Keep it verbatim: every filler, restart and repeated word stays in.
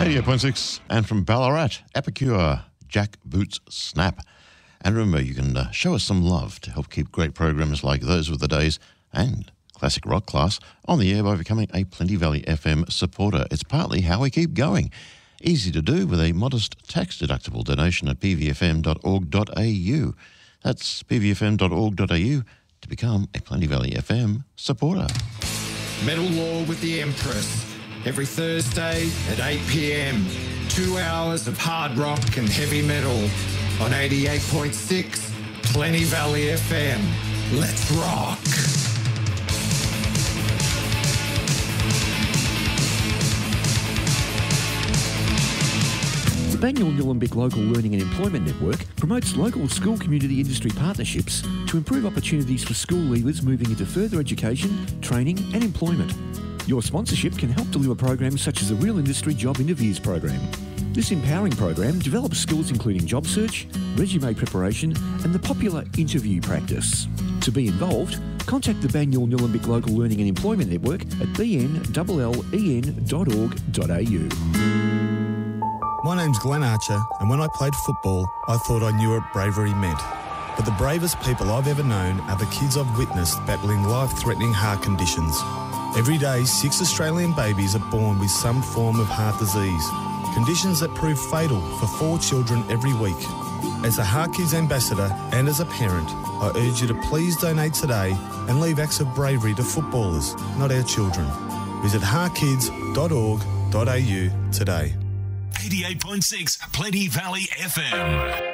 eighty-eight point six, and from Ballarat, Epicure, Jack Boots Snap. And remember, you can uh, show us some love to help keep great programs like Those Were the Days and Classic Rock Class on the air by becoming a Plenty Valley F M supporter. It's partly how we keep going. Easy to do with a modest tax-deductible donation at p v f m dot org dot a u. That's p v f m dot org dot a u to become a Plenty Valley F M supporter. Metal Law with the Empress, every Thursday at eight p m. Two hours of hard rock and heavy metal on eighty-eight point six Plenty Valley F M. Let's rock. The Banyule Nillumbik Local Learning and Employment Network promotes local school community industry partnerships to improve opportunities for school leavers moving into further education, training and employment. Your sponsorship can help deliver programs such as the Real Industry Job Interviews program. This empowering program develops skills including job search, resume preparation and the popular interview practice. To be involved, contact the Banyule Nillumbik Local Learning and Employment Network at b n l l e n dot org dot a u. My name's Glenn Archer, and when I played football, I thought I knew what bravery meant. But the bravest people I've ever known are the kids I've witnessed battling life-threatening heart conditions. Every day, six Australian babies are born with some form of heart disease, conditions that prove fatal for four children every week. As a Heart Kids ambassador and as a parent, I urge you to please donate today and leave acts of bravery to footballers, not our children. Visit heart kids dot org dot a u today. eighty-eight point six Plenty Valley F M.